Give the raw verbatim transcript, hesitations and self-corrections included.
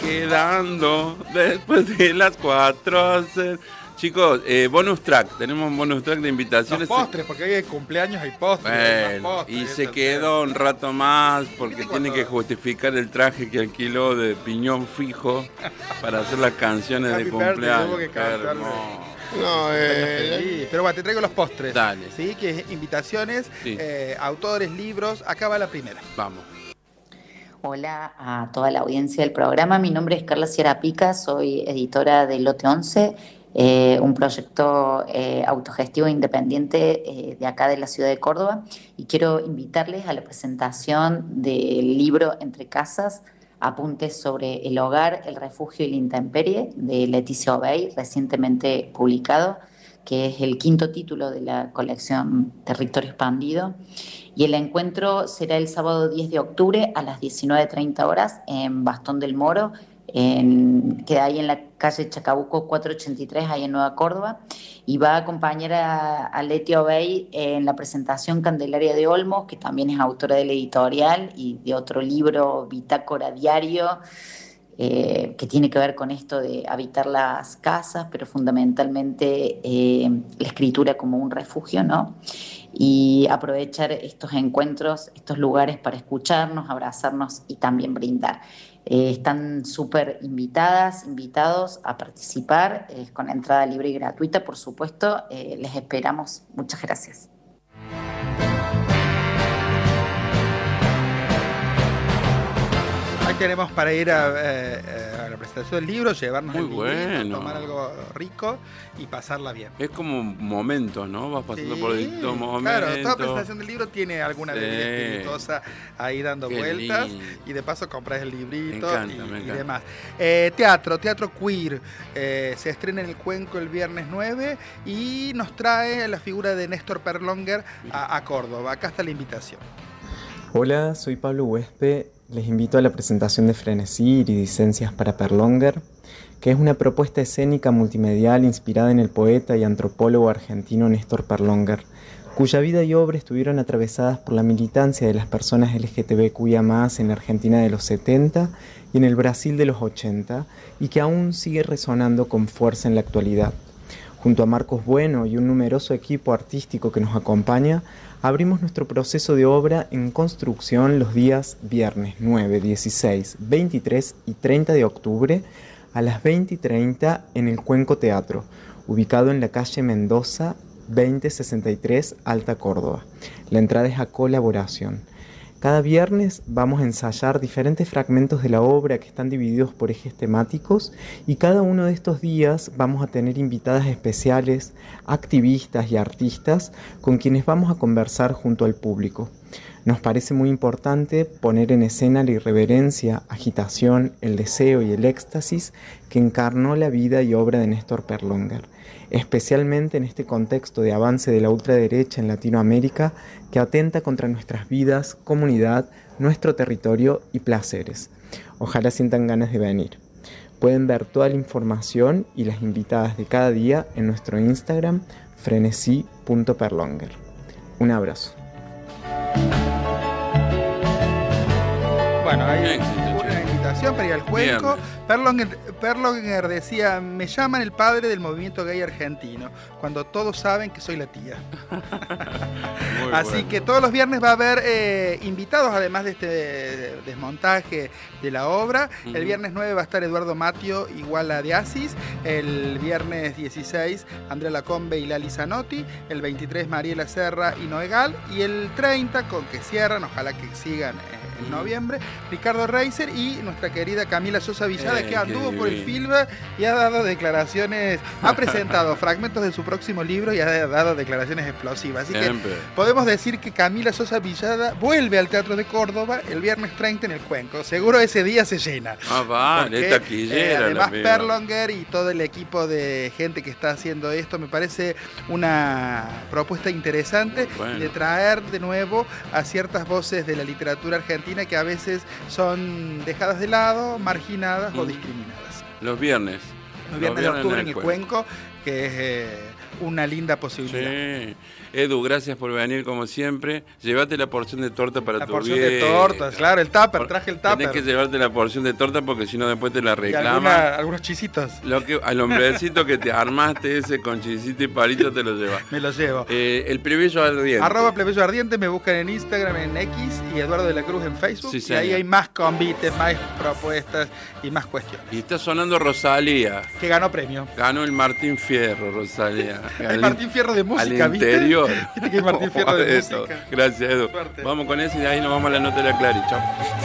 quedando después de las cuatro. Se... Chicos, eh, bonus track, tenemos un bonus track de invitaciones. Los postres, porque hoy hay cumpleaños, hay postres. Bueno, hay postres y se quedó un rato más porque tiene que justificar el traje que alquiló de piñón fijo para hacer las canciones Happy de birthday, cumpleaños. tuvo que cantarle. Hermoso. No, eh, Sí, pero bueno, te traigo los postres. Dale. Sí, que es invitaciones, Sí. eh, autores, libros. Acá va la primera. Vamos. Hola a toda la audiencia del programa. Mi nombre es Carla Sierra Pica, soy editora de Lote once, eh, un proyecto eh, autogestivo independiente eh, de acá de la ciudad de Córdoba. Y quiero invitarles a la presentación del libro Entre Casas, apuntes sobre el hogar, el refugio y la intemperie, de Leticia Obey, recientemente publicado, que es el quinto título de la colección Territorio Expandido. Y el encuentro será el sábado diez de octubre a las diecinueve treinta horas en Bastón del Moro, en, que hay en la calle Chacabuco cuatrocientos ochenta y tres, ahí en Nueva Córdoba, y va a acompañar a, a Leti Obey en la presentación Candelaria de Olmos, que también es autora del editorial y de otro libro, Bitácora Diario, Eh, que tiene que ver con esto de habitar las casas, pero fundamentalmente eh, la escritura como un refugio, ¿no? Y aprovechar estos encuentros, estos lugares para escucharnos, abrazarnos y también brindar. Eh, están súper invitadas, invitados a participar, eh, con entrada libre y gratuita, por supuesto. Eh, les esperamos. Muchas gracias. Ahí tenemos para ir a, eh, a la presentación del libro, llevarnos Muy el librito, bueno. tomar algo rico y pasarla bien. Es como momentos, ¿no? Vas pasando Sí, por distintos momentos. claro, toda presentación del libro tiene alguna Sí. bebida espirituosa ahí dando Qué vueltas, lindo. y de paso compras el librito Me encanta, y, me y encanta. demás. Eh, teatro, teatro queer, eh, se estrena en el Cuenco el viernes nueve y nos trae la figura de Néstor Perlonger a, a Córdoba. Acá está la invitación. Hola, soy Pablo Huespe. Les invito a la presentación de Frenesí, Iridicencias para Perlonger, que es una propuesta escénica multimedial inspirada en el poeta y antropólogo argentino Néstor Perlonger, cuya vida y obra estuvieron atravesadas por la militancia de las personas L G T B Q I A más, en la Argentina de los setenta y en el Brasil de los ochenta, y que aún sigue resonando con fuerza en la actualidad. Junto a Marcos Bueno y un numeroso equipo artístico que nos acompaña, abrimos nuestro proceso de obra en construcción los días viernes nueve, dieciséis, veintitrés y treinta de octubre a las veinte y treinta en el Cuenco Teatro, ubicado en la calle Mendoza veinte sesenta y tres, Alta Córdoba. La entrada es a colaboración. Cada viernes vamos a ensayar diferentes fragmentos de la obra que están divididos por ejes temáticos, y cada uno de estos días vamos a tener invitadas especiales, activistas y artistas con quienes vamos a conversar junto al público. Nos parece muy importante poner en escena la irreverencia, agitación, el deseo y el éxtasis que encarnó la vida y obra de Néstor Perlonger, especialmente en este contexto de avance de la ultraderecha en Latinoamérica que atenta contra nuestras vidas, comunidad, nuestro territorio y placeres. Ojalá sientan ganas de venir. Pueden ver toda la información y las invitadas de cada día en nuestro Instagram, frenesí punto perlonger. Un abrazo. Bueno, hay Bien, una invitación para ir al Cuenco. Perlonger, Perlonger decía: me llaman el padre del movimiento gay argentino, cuando todos saben que soy la tía. Así bueno. que todos los viernes va a haber eh, invitados, además de este desmontaje de la obra. Uh-huh. El viernes nueve va a estar Eduardo Matio y Wala de Asis. El viernes dieciséis, Andrea Lacombe y Lali Zanotti. El veintitrés, Mariela Serra y Noegal. Y el treinta, con que cierran, ojalá que sigan eh, en noviembre, Ricardo Reiser y nuestra querida Camila Sosa Villada, Eh, que anduvo qué por el divino. film y ha dado declaraciones, ha presentado fragmentos de su próximo libro y ha dado declaraciones explosivas. Así Siempre. que podemos decir que Camila Sosa Villada vuelve al Teatro de Córdoba el viernes treinta en el Cuenco. Seguro ese día se llena. Ah, vale, Porque, es taquillera. eh, además, la piba. Perlonger y todo el equipo de gente que está haciendo esto me parece una propuesta interesante, Bueno. de traer de nuevo a ciertas voces de la literatura argentina que a veces son dejadas de lado, marginadas Mm. o discriminadas. Los viernes. Los viernes de octubre en el Cuenco. Cuenco, que es eh, una linda posibilidad. Sí. Edu, gracias por venir como siempre. Llévate la porción de torta para La tu porción vieja. de tortas, claro, el tupper, traje el tupper. Tenés que llevarte la porción de torta porque si no después te la Y reclama. alguna- algunos chisitos. Lo que, al hombrecito que te armaste ese con chisito y palito te lo lleva. Me los llevo. Eh, el plebeyo ardiente. Arroba Plebeyo Ardiente, me buscan en Instagram, en X y Eduardo de la Cruz en Facebook. Sí, y señor. ahí hay más convites, más propuestas y más cuestiones. Y está sonando Rosalía. Que ganó premio. Ganó el Martín Fierro, Rosalía. El Al- Martín Fierro de música, al ¿viste? interior. Viste que hay Martín Fierro de Eso. música. Gracias, Edu. Suerte. Vamos con eso y de ahí nos vamos a la nota de la Clary. Chao.